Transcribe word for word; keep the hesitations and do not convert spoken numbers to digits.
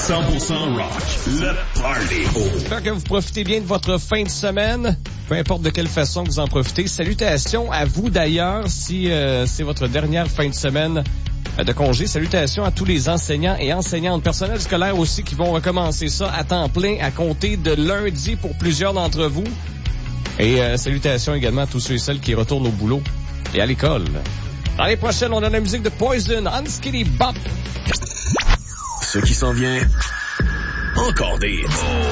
cent pour cent rock. Le Party. J'espère que vous profitez bien de votre fin de semaine, peu importe de quelle façon vous en profitez. Salutations à vous d'ailleurs, si euh, c'est votre dernière fin de semaine de congé. Salutations à tous les enseignants et enseignantes, personnel scolaire aussi, qui vont recommencer ça à temps plein à compter de lundi pour plusieurs d'entre vous. Et euh, salutations également à tous ceux et celles qui retournent au boulot et à l'école. Dans les prochaines, on a la musique de Poison, Unskitty Bop. Ce qui s'en vient, encore des hits.